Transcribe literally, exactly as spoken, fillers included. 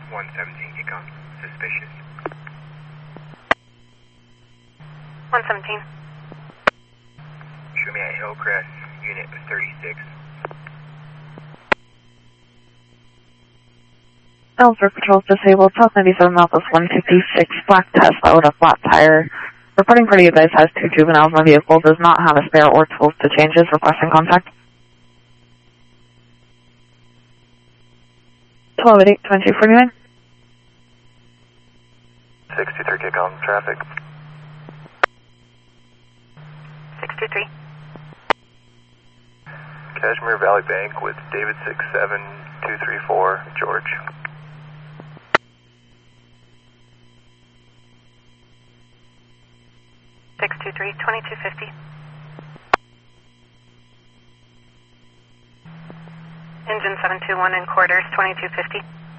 one seventeen, kick on. Suspicious. one seventeen. Show me at Hillcrest, unit thirty-six. Ellsworth Patrol's disabled, South ninety-seven Northwest one fifty-six, black Tesla with a flat tire. Reporting for you guys has two juveniles in the vehicle, does not have a spare or tools to change his, requesting contact. twelve eight twenty forty-nine. six two three, kick on traffic. six two three. Cashmere Valley Bank with David six seven two three four, George. six two three, twenty-two fifty. Engine seven two one in quarters, twenty-two fifty.